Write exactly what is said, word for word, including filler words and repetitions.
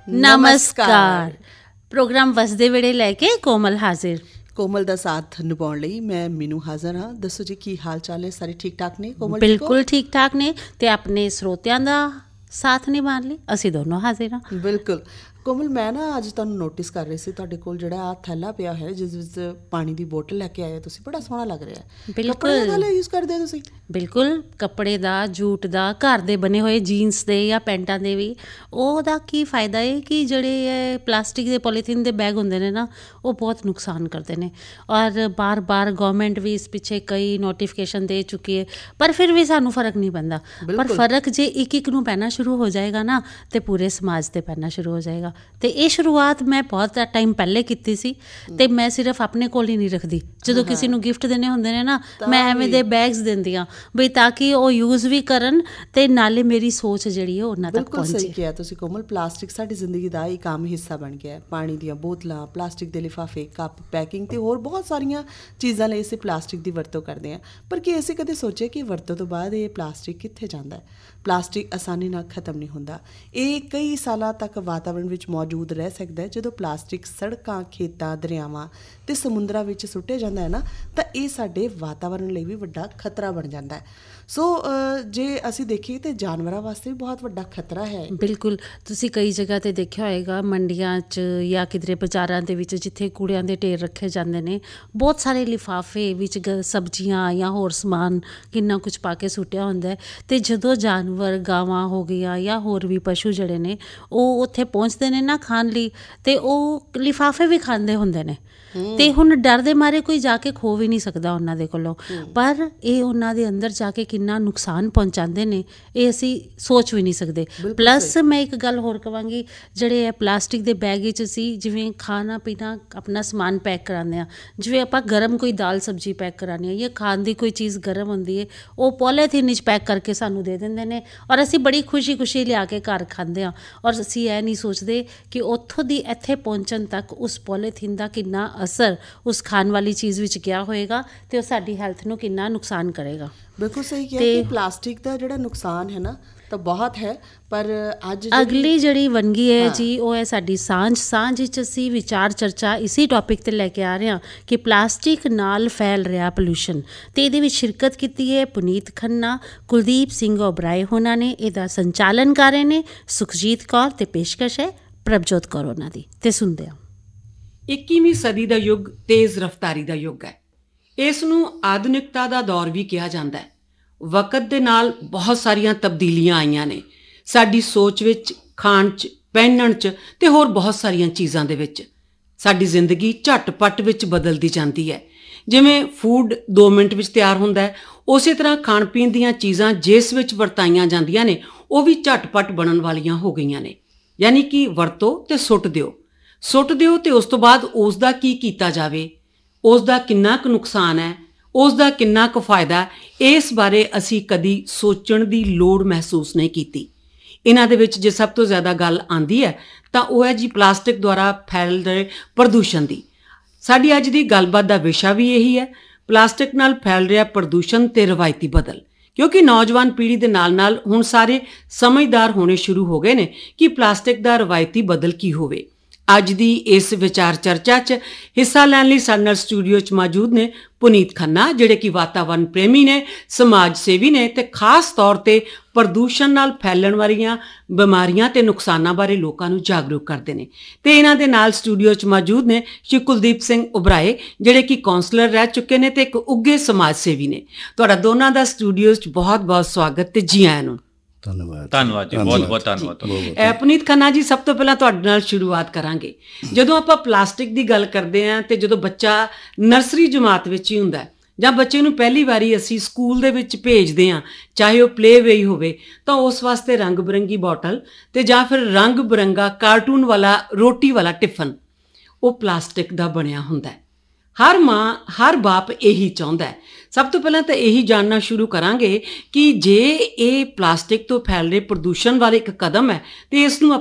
ਨਮਸਕਾਰ। ਪ੍ਰੋਗਰਾਮ ਵਸਦੇ ਵੇੜੇ ਲੈ ਕੇ ਕੋਮਲ ਹਾਜ਼ਰ। ਕੋਮਲ ਦਾ ਸਾਥ ਨਿਭਾਉਣ ਲਈ ਮੈਂ ਮੀਨੂ ਹਾਜ਼ਰ ਹਾਂ। ਦੱਸੋ ਜੀ ਕੀ ਹਾਲ ਚਾਲ ਹੈ? ਸਾਰੇ ਠੀਕ ਠਾਕ ਨੇ? ਕੋਮਲ ਬਿਲਕੁਲ ਠੀਕ ਠਾਕ ਨੇ ਤੇ ਆਪਣੇ ਸਰੋਤਿਆਂ ਦਾ ਸਾਥ ਨਿਭਾਉਣ ਲਈ ਅਸੀਂ ਦੋਨੋਂ ਹਾਜ਼ਰ ਹਾਂ। ਬਿਲਕੁਲ ਕੋਮਲ, ਮੈਂ ਨਾ ਅੱਜ ਤੁਹਾਨੂੰ ਨੋਟਿਸ ਕਰ ਰਹੀ ਸੀ, ਤੁਹਾਡੇ ਕੋਲ ਜਿਹੜਾ ਆ ਥੈਲਾ ਪਿਆ ਹੋਇਆ ਜਿਸ ਵਿੱਚ ਪਾਣੀ ਦੀ ਬੋਟਲ ਲੈ ਕੇ ਆਏ ਹੋ ਤੁਸੀਂ, ਬੜਾ ਸੋਹਣਾ ਲੱਗ ਰਿਹਾ। ਬਿਲਕੁਲ ਥੈਲਾ ਯੂਜ਼ ਕਰਦੇ ਹੋ ਤੁਸੀਂ? ਬਿਲਕੁਲ, ਕੱਪੜੇ ਦਾ, ਜੂਟ ਦਾ, ਘਰ ਦੇ ਬਣੇ ਹੋਏ ਜੀਨਸ ਦੇ ਜਾਂ ਪੈਂਟਾਂ ਦੇ ਵੀ। ਉਹਦਾ ਕੀ ਫਾਇਦਾ ਹੈ ਕਿ ਜਿਹੜੇ ਪਲਾਸਟਿਕ ਦੇ ਪੋਲੀਥੀਨ ਦੇ ਬੈਗ ਹੁੰਦੇ ਨੇ ਨਾ, ਉਹ ਬਹੁਤ ਨੁਕਸਾਨ ਕਰਦੇ ਨੇ। ਔਰ ਬਾਰ ਬਾਰ ਗੌਰਮੈਂਟ ਵੀ ਇਸ ਪਿੱਛੇ ਕਈ ਨੋਟੀਫਿਕੇਸ਼ਨ ਦੇ ਚੁੱਕੀ ਹੈ, ਪਰ ਫਿਰ ਵੀ ਸਾਨੂੰ ਫਰਕ ਨਹੀਂ ਪੈਂਦਾ। ਪਰ ਫਰਕ ਜੇ ਇੱਕ ਇੱਕ ਨੂੰ ਪੈਣਾ ਸ਼ੁਰੂ ਹੋ ਜਾਏਗਾ ਨਾ, ਤੇ ਪੂਰੇ ਸਮਾਜ 'ਤੇ ਪੈਣਾ ਸ਼ੁਰੂ ਹੋ ਜਾਏਗਾ। ਅਤੇ ਇਹ ਸ਼ੁਰੂਆਤ ਮੈਂ ਬਹੁਤ ਟਾਈਮ ਪਹਿਲੇ ਕੀਤੀ ਸੀ, ਅਤੇ ਮੈਂ ਸਿਰਫ ਆਪਣੇ ਕੋਲ ਹੀ ਨਹੀਂ ਰੱਖਦੀ। ਜਦੋਂ ਕਿਸੇ ਨੂੰ ਗਿਫਟ ਦੇਣੇ ਹੁੰਦੇ ਨੇ ਨਾ, ਮੈਂ ਐਵੇਂ ਦੇ ਬੈਗਸ ਦਿੰਦੀ ਹਾਂ ਬਈ ਤਾਂ ਕਿ ਉਹ ਯੂਜ਼ ਵੀ ਕਰਨ ਅਤੇ ਨਾਲੇ ਮੇਰੀ ਸੋਚ ਜਿਹੜੀ ਹੈ ਉਹਨਾਂ ਤੱਕ ਪਹੁੰਚੇ। ਸਹੀ ਕਿਹਾ ਤੁਸੀਂ ਕੋਮਲ, ਪਲਾਸਟਿਕ ਸਾਡੀ ਜ਼ਿੰਦਗੀ ਦਾ ਇੱਕ ਆਮ ਹਿੱਸਾ ਬਣ ਗਿਆ। ਪਾਣੀ ਦੀਆਂ ਬੋਤਲਾਂ, ਪਲਾਸਟਿਕ ਦੇ ਲਿਫਾਫੇ, ਕੱਪ, ਪੈਕਿੰਗ ਅਤੇ ਹੋਰ ਬਹੁਤ ਸਾਰੀਆਂ ਚੀਜ਼ਾਂ ਲਈ ਅਸੀਂ ਪਲਾਸਟਿਕ ਦੀ ਵਰਤੋਂ ਕਰਦੇ ਹਾਂ। ਪਰ ਕੀ ਅਸੀਂ ਕਦੇ ਸੋਚਿਆ ਕਿ ਵਰਤੋਂ ਤੋਂ ਬਾਅਦ ਇਹ ਪਲਾਸਟਿਕ ਕਿੱਥੇ ਜਾਂਦਾ ਹੈ? ਪਲਾਸਟਿਕ ਆਸਾਨੀ ਨਾਲ ਖਤਮ ਨਹੀਂ ਹੁੰਦਾ। ਇਹ ਕਈ ਸਾਲਾਂ ਤੱਕ ਵਾਤਾਵਰਣ ਵਿੱਚ ਮੌਜੂਦ ਰਹਿ ਸਕਦਾ ਹੈ। ਜਦੋਂ ਪਲਾਸਟਿਕ ਸੜਕਾਂ, ਖੇਤਾਂ, ਦਰਿਆਵਾਂ ਅਤੇ ਸਮੁੰਦਰਾਂ ਵਿੱਚ ਸੁੱਟਿਆ ਜਾਂਦਾ ਹੈ ਨਾ, ਤਾਂ ਇਹ ਸਾਡੇ ਵਾਤਾਵਰਣ ਲਈ ਵੀ ਵੱਡਾ ਖਤਰਾ ਬਣ ਜਾਂਦਾ ਹੈ। ਸੋ ਜੇ ਅਸੀਂ ਦੇਖੀਏ ਤਾਂ ਜਾਨਵਰਾਂ ਵਾਸਤੇ ਵੀ ਬਹੁਤ ਵੱਡਾ ਖਤਰਾ ਹੈ। ਬਿਲਕੁਲ, ਤੁਸੀਂ ਕਈ ਜਗ੍ਹਾ 'ਤੇ ਦੇਖਿਆ ਹੋਏਗਾ, ਮੰਡੀਆਂ 'ਚ ਜਾਂ ਕਿਧਰੇ ਬਾਜ਼ਾਰਾਂ ਦੇ ਵਿੱਚ ਜਿੱਥੇ ਕੂੜਿਆਂ ਦੇ ਢੇਰ ਰੱਖੇ ਜਾਂਦੇ ਨੇ, ਬਹੁਤ ਸਾਰੇ ਲਿਫਾਫੇ ਵਿੱਚ ਗ ਸਬਜ਼ੀਆਂ ਜਾਂ ਹੋਰ ਸਮਾਨ ਕਿੰਨਾ ਕੁਛ ਪਾ ਕੇ ਸੁੱਟਿਆ ਹੁੰਦਾ ਹੈ। ਅਤੇ ਜਦੋਂ ਜਾਨਵਰ, ਗਾਵਾਂ ਹੋ ਗਈਆਂ ਜਾਂ ਹੋਰ ਵੀ ਪਸ਼ੂ ਜਿਹੜੇ ਨੇ, ਉਹ ਉੱਥੇ ਪਹੁੰਚਦੇ ਨੇ ਨਾ ਖਾਣ ਲਈ, ਅਤੇ ਉਹ ਲਿਫਾਫੇ ਵੀ ਖਾਂਦੇ ਹੁੰਦੇ ਨੇ। ਅਤੇ ਹੁਣ ਡਰ ਦੇ ਮਾਰੇ ਕੋਈ ਜਾ ਕੇ ਖੋ ਵੀ ਨਹੀਂ ਸਕਦਾ ਉਹਨਾਂ ਦੇ ਕੋਲੋਂ। ਪਰ ਇਹ ਉਹਨਾਂ ਦੇ ਅੰਦਰ ਜਾ ਕੇ ਕਿੰਨਾ ਨੁਕਸਾਨ ਪਹੁੰਚਾਉਂਦੇ ਨੇ, ਇਹ ਅਸੀਂ ਸੋਚ ਵੀ ਨਹੀਂ ਸਕਦੇ। ਪਲੱਸ ਮੈਂ ਇੱਕ ਗੱਲ ਹੋਰ ਕਹਾਂਗੀ, ਜਿਹੜੇ ਇਹ ਪਲਾਸਟਿਕ ਦੇ ਬੈਗ ਵਿੱਚ ਅਸੀਂ ਜਿਵੇਂ ਖਾਣਾ ਪੀਣਾ ਆਪਣਾ ਸਮਾਨ ਪੈਕ ਕਰਾਉਂਦੇ ਹਾਂ, ਜਿਵੇਂ ਆਪਾਂ ਗਰਮ ਕੋਈ ਦਾਲ ਸਬਜ਼ੀ ਪੈਕ ਕਰਾਉਂਦੇ ਹਾਂ ਜਾਂ ਖਾਣ ਦੀ ਕੋਈ ਚੀਜ਼ ਗਰਮ ਹੁੰਦੀ ਹੈ, ਉਹ ਪੋਲੀਥੀਨ ਵਿੱਚ ਪੈਕ ਕਰਕੇ ਸਾਨੂੰ ਦੇ ਦਿੰਦੇ ਨੇ ਔਰ ਅਸੀਂ ਬੜੀ ਖੁਸ਼ੀ ਖੁਸ਼ੀ ਲਿਆ ਕੇ ਘਰ ਖਾਂਦੇ ਹਾਂ। ਔਰ ਅਸੀਂ ਇਹ ਨਹੀਂ ਸੋਚਦੇ ਕਿ ਉੱਥੋਂ ਦੀ ਇੱਥੇ ਪਹੁੰਚਣ ਤੱਕ ਉਸ ਪੋਲੀਥੀਨ ਦਾ ਕਿੰਨਾ ਅਸਰ ਉਸ ਖਾਣ ਵਾਲੀ ਚੀਜ਼ ਵਿੱਚ ਗਿਆ ਹੋਏਗਾ ਅਤੇ ਉਹ ਸਾਡੀ ਹੈਲਥ ਨੂੰ ਕਿੰਨਾ ਨੁਕਸਾਨ ਕਰੇਗਾ। ਬਿਲਕੁਲ ਸਹੀ ਕਿਹਾ ਕਿ ਪਲਾਸਟਿਕ ਦਾ ਜਿਹੜਾ ਨੁਕਸਾਨ ਹੈ ਨਾ, ਤਾਂ ਬਹੁਤ ਹੈ। ਪਰ ਅੱਜ ਅਗਲੀ ਜਿਹੜੀ ਵੰਨਗੀ ਹੈ ਜੀ, ਉਹ ਹੈ ਸਾਡੀ ਸਾਂਝ। ਸਾਂਝ ਵਿੱਚ ਅਸੀਂ ਵਿਚਾਰ ਚਰਚਾ ਇਸੀ ਟੌਪਿਕ 'ਤੇ ਲੈ ਕੇ ਆ ਰਹੇ ਹਾਂ ਕਿ ਪਲਾਸਟਿਕ ਨਾਲ ਫੈਲ ਰਿਹਾ ਪੋਲਿਊਸ਼ਨ। ਅਤੇ ਇਹਦੇ ਵਿੱਚ ਸ਼ਿਰਕਤ ਕੀਤੀ ਹੈ ਪੁਨੀਤ ਖੰਨਾ, ਕੁਲਦੀਪ ਸਿੰਘ ਓਬਰਾਏ ਹੋਣਾ ਨੇ। ਇਹਦਾ ਸੰਚਾਲਨ ਕਰ ਰਹੇ ਨੇ ਸੁਖਜੀਤ ਕੌਰ, ਅਤੇ ਪੇਸ਼ਕਸ਼ ਹੈ ਪ੍ਰਭਜੋਤ ਕੌਰ ਉਹਨਾਂ ਦੀ। ਅਤੇ ਸੁਣਦੇ ਹਾਂ। ਇੱਕੀਵੀਂ ਸਦੀ ਦਾ ਯੁੱਗ ਤੇਜ਼ ਰਫ਼ਤਾਰੀ ਦਾ ਯੁੱਗ ਹੈ। ਇਸ ਨੂੰ ਆਧੁਨਿਕਤਾ ਦਾ ਦੌਰ ਵੀ ਕਿਹਾ ਜਾਂਦਾ ਹੈ। ਵਕਤ ਦੇ ਨਾਲ ਬਹੁਤ ਸਾਰੀਆਂ ਤਬਦੀਲੀਆਂ ਆਈਆਂ ਨੇ ਸਾਡੀ ਸੋਚ ਵਿੱਚ, ਖਾਣ 'ਚ, ਪਹਿਨਣ 'ਚ ਅਤੇ ਹੋਰ ਬਹੁਤ ਸਾਰੀਆਂ ਚੀਜ਼ਾਂ ਦੇ ਵਿੱਚ। ਸਾਡੀ ਜ਼ਿੰਦਗੀ ਝਟਪਟ ਵਿੱਚ ਬਦਲਦੀ ਜਾਂਦੀ ਹੈ। ਜਿਵੇਂ ਫੂਡ ਦੋ ਮਿੰਟ ਵਿੱਚ ਤਿਆਰ ਹੁੰਦਾ ਹੈ, ਉਸੇ ਤਰ੍ਹਾਂ ਖਾਣ ਪੀਣ ਦੀਆਂ ਚੀਜ਼ਾਂ ਜਿਸ ਵਿੱਚ ਵਰਤਾਈਆਂ ਜਾਂਦੀਆਂ ਨੇ, ਉਹ ਵੀ ਝਟਪਟ ਬਣਨ ਵਾਲੀਆਂ ਹੋ ਗਈਆਂ ਨੇ। ਯਾਨੀ ਕਿ ਵਰਤੋ ਅਤੇ ਸੁੱਟ ਦਿਓ, ਸੁੱਟ ਦਿਓ ਅਤੇ ਉਸ ਤੋਂ ਬਾਅਦ ਉਸ ਦਾ ਕੀ ਕੀਤਾ ਜਾਵੇ, ਉਸ ਦਾ ਕਿੰਨਾ ਕੁ ਨੁਕਸਾਨ ਹੈ, ਉਸ ਦਾ ਕਿੰਨਾ ਕੁ ਫਾਇਦਾ, ਇਸ ਬਾਰੇ ਅਸੀਂ ਕਦੀ ਸੋਚਣ ਦੀ ਲੋੜ ਮਹਿਸੂਸ ਨਹੀਂ ਕੀਤੀ। ਇਹਨਾਂ ਦੇ ਵਿੱਚ ਜੇ ਸਭ ਤੋਂ ਜ਼ਿਆਦਾ ਗੱਲ ਆਉਂਦੀ ਹੈ ਤਾਂ ਉਹ ਹੈ ਜੀ ਪਲਾਸਟਿਕ ਦੁਆਰਾ ਫੈਲ ਰਹੇ ਪ੍ਰਦੂਸ਼ਣ ਦੀ। ਸਾਡੀ ਅੱਜ ਦੀ ਗੱਲਬਾਤ ਦਾ ਵਿਸ਼ਾ ਵੀ ਇਹੀ ਹੈ, ਪਲਾਸਟਿਕ ਨਾਲ ਫੈਲ ਰਿਹਾ ਪ੍ਰਦੂਸ਼ਣ ਅਤੇ ਰਵਾਇਤੀ ਬਦਲ। ਕਿਉਂਕਿ ਨੌਜਵਾਨ ਪੀੜ੍ਹੀ ਦੇ ਨਾਲ ਨਾਲ ਹੁਣ ਸਾਰੇ ਸਮਝਦਾਰ ਹੋਣੇ ਸ਼ੁਰੂ ਹੋ ਗਏ ਨੇ ਕਿ ਪਲਾਸਟਿਕ ਦਾ ਰਵਾਇਤੀ ਬਦਲ ਕੀ ਹੋਵੇ। ਅੱਜ ਦੀ ਇਸ ਵਿਚਾਰ ਚਰਚਾ 'ਚ ਹਿੱਸਾ ਲੈਣ ਲਈ ਸਾਡੇ ਨਾਲ ਸਟੂਡੀਓ 'ਚ ਮੌਜੂਦ ਨੇ ਪੁਨੀਤ ਖੰਨਾ, ਜਿਹੜੇ ਕਿ ਵਾਤਾਵਰਨ ਪ੍ਰੇਮੀ ਨੇ, ਸਮਾਜ ਸੇਵੀ ਨੇ ਅਤੇ ਖਾਸ ਤੌਰ 'ਤੇ ਪ੍ਰਦੂਸ਼ਣ ਨਾਲ ਫੈਲਣ ਵਾਲੀਆਂ ਬਿਮਾਰੀਆਂ ਅਤੇ ਨੁਕਸਾਨਾਂ ਬਾਰੇ ਲੋਕਾਂ ਨੂੰ ਜਾਗਰੂਕ ਕਰਦੇ ਨੇ। ਅਤੇ ਇਹਨਾਂ ਦੇ ਨਾਲ ਸਟੂਡੀਓ 'ਚ ਮੌਜੂਦ ਨੇ ਸ਼੍ਰੀ ਕੁਲਦੀਪ ਸਿੰਘ ਓਬਰਾਏ, ਜਿਹੜੇ ਕਿ ਕੌਂਸਲਰ ਰਹਿ ਚੁੱਕੇ ਨੇ ਅਤੇ ਇੱਕ ਉੱਘੇ ਸਮਾਜ ਸੇਵੀ ਨੇ। ਤੁਹਾਡਾ ਦੋਨਾਂ ਦਾ ਸਟੂਡੀਓ 'ਚ ਬਹੁਤ ਬਹੁਤ ਸਵਾਗਤ ਅਤੇ ਜੀ ਆਇਆਂ ਨੂੰ। ਧੰਨਵਾਦ ਧੰਨਵਾਦ ਜੀ, ਬਹੁਤ ਬਹੁਤ ਧੰਨਵਾਦ। ਪੁਨੀਤ ਖੰਨਾ ਜੀ, ਸਭ ਤੋਂ ਪਹਿਲਾਂ ਤੁਹਾਡੇ ਨਾਲ ਸ਼ੁਰੂਆਤ ਕਰਾਂਗੇ। ਜਦੋਂ ਆਪਾਂ ਪਲਾਸਟਿਕ ਦੀ ਗੱਲ ਕਰਦੇ ਹਾਂ ਅਤੇ ਜਦੋਂ ਬੱਚਾ ਨਰਸਰੀ ਜਮਾਤ ਵਿੱਚ ਹੀ ਹੁੰਦਾ ਜਾਂ ਬੱਚੇ ਨੂੰ ਪਹਿਲੀ ਵਾਰੀ ਅਸੀਂ ਸਕੂਲ ਦੇ ਵਿੱਚ ਭੇਜਦੇ ਹਾਂ, ਚਾਹੇ ਉਹ ਪਲੇ ਵੇ ਹੋਵੇ, ਤਾਂ ਉਸ ਵਾਸਤੇ ਰੰਗ ਬਿਰੰਗੀ ਬੋਟਲ ਅਤੇ ਜਾਂ ਫਿਰ ਰੰਗ ਬਿਰੰਗਾ ਕਾਰਟੂਨ ਵਾਲਾ ਰੋਟੀ ਵਾਲਾ ਟਿਫਨ, ਉਹ ਪਲਾਸਟਿਕ ਦਾ ਬਣਿਆ ਹੁੰਦਾ ਹੈ। ਹਰ ਮਾਂ, ਹਰ ਬਾਪ ਇਹੀ ਚਾਹੁੰਦਾ ਹੈ। ਸਭ ਤੋਂ ਪਹਿਲਾਂ ਤਾਂ ਇਹੀ ਜਾਣਨਾ ਸ਼ੁਰੂ ਕਰਾਂਗੇ ਕਿ ਜੇ ਇਹ ਪਲਾਸਟਿਕ ਤੋਂ ਫੈਲ ਰਹੇ ਪ੍ਰਦੂਸ਼ਣ ਵਾਲੇ ਇੱਕ ਕਦਮ ਹੈ, ਅਤੇ ਇਸ ਨੂੰ